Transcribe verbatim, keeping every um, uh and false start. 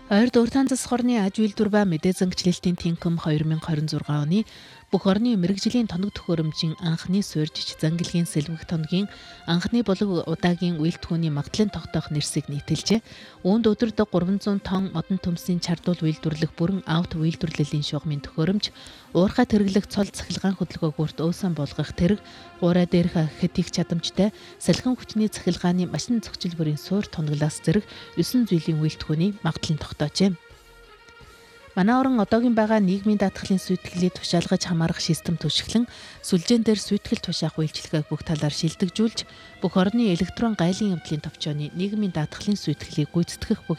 Ойрд уртаан засаг орны аж үйлдвэр ба мэдээ зангичлалтын тэнхим хоёр мянга хорин зургаан оны бүх орны мэрэгжлийн тоног төхөөрөмжийн анхны суурьжч зангилгийн сэлбэг тоногийн анхны булаг удаагийн үйлдвэрхүүний магадлалын тогтоох нэрсийг нийтэлжээ. Үүнд өдөрт гурван зуун тонн модон төмсийн чардуул үйлдвэрлэх бүрэн аут үйлдвэрлэлийн шугамын төхөөрөмж, уурхай тэргэлэх цол цахилгаан хөдөлгөөгүүрт өөсөн болгох тэрэг, гурай дээрх ахихад их чадамжтай салхин хүчний цахилгааны машин зохицол бүрийн суур тоноглоос зэрэг есөн зүйлийн үйлдвэрхүүний магадлалын тогтоожээ. Манай орон одоогийн байгаа нийгмийн даатгалын сүйтгэлийг тушаалгаж хамаарах систем түшиглэн сүлжээн дээр сүйтгэл тушаах үйлчилгээг бүх талаар шилдэгжүүлж бүх орны электрон гайлын явдлын товчооны нийгмийн даатгалын сүйтгэлийг гүйцэтгэх бүх